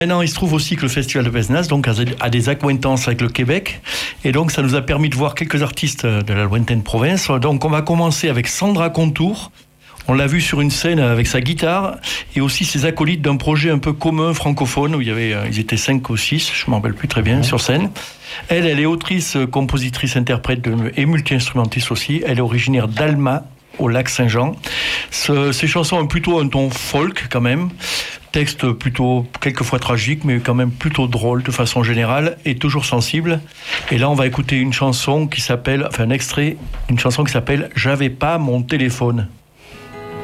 Maintenant, il se trouve aussi que le Festival de Pézenas donc, a des accointances avec le Québec. Et donc, ça nous a permis de voir quelques artistes de la lointaine province. Donc, on va commencer avec Sandra Contour. On l'a vu sur une scène avec sa guitare et aussi ses acolytes d'un projet un peu commun francophone où ils étaient 5 ou 6, je ne m'en rappelle plus très bien, sur scène. Elle est autrice, compositrice, interprète et multi-instrumentiste aussi. Elle est originaire d'Alma, au lac Saint-Jean. Ces chansons ont plutôt un ton folk quand même. Texte plutôt quelquefois tragique, mais quand même plutôt drôle de façon générale et toujours sensible. Et là, on va écouter un extrait d'une chanson qui s'appelle J'avais pas mon téléphone.